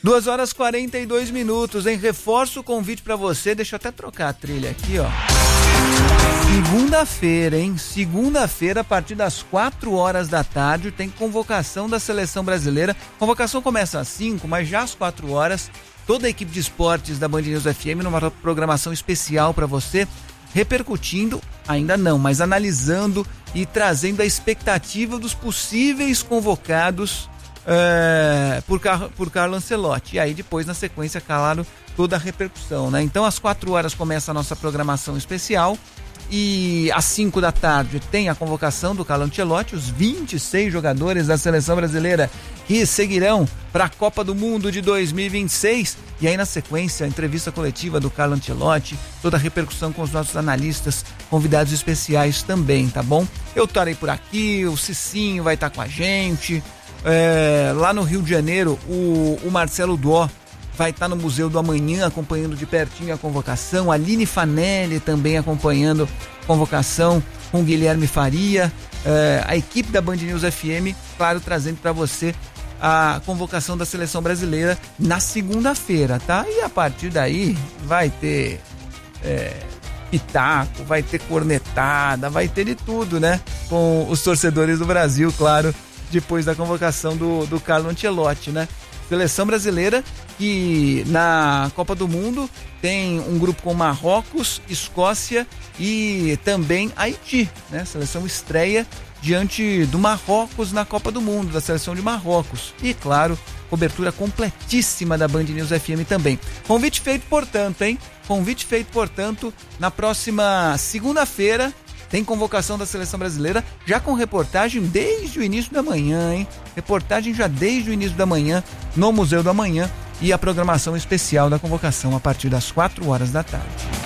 2h42, hein? Reforço o convite pra você, deixa eu até trocar a trilha aqui, ó. Segunda-feira, hein? Segunda-feira, a partir das 4h da tarde, tem convocação da Seleção Brasileira. Convocação começa às 5, mas já às 4h, toda a equipe de esportes da Band News FM numa programação especial pra você, repercutindo, ainda não, mas analisando e trazendo a expectativa dos possíveis convocados por Carlo Ancelotti. E aí depois, na sequência, claro, toda a repercussão, né? Então às 4h começa a nossa programação especial e às 5 da tarde tem a convocação do Carlo Ancelotti, os 26 jogadores da Seleção Brasileira que seguirão para a Copa do Mundo de 2026. E aí na sequência a entrevista coletiva do Carlo Ancelotti, toda a repercussão com os nossos analistas, convidados especiais também, tá bom? Eu estarei por aqui, o Cicinho vai estar com a gente. Lá no Rio de Janeiro, o Marcelo Duó vai estar no Museu do Amanhã acompanhando de pertinho a convocação, a Aline Fanelli também acompanhando a convocação com Guilherme Faria, a equipe da Band News FM, claro, trazendo para você a convocação da Seleção Brasileira na segunda-feira, tá? E a partir daí vai ter pitaco, vai ter cornetada, vai ter de tudo, né? Com os torcedores do Brasil, claro, depois da convocação do Carlo Ancelotti, né? Seleção brasileira que na Copa do Mundo tem um grupo com Marrocos, Escócia e também Haiti, né? Seleção estreia diante do Marrocos na Copa do Mundo, da seleção de Marrocos. E claro, cobertura completíssima da Band News FM também. Convite feito, portanto, hein? Convite feito, portanto, na próxima segunda-feira tem convocação da Seleção Brasileira, já com reportagem desde o início da manhã, hein? Reportagem já desde o início da manhã no Museu do Amanhã e a programação especial da convocação a partir das 4h da tarde.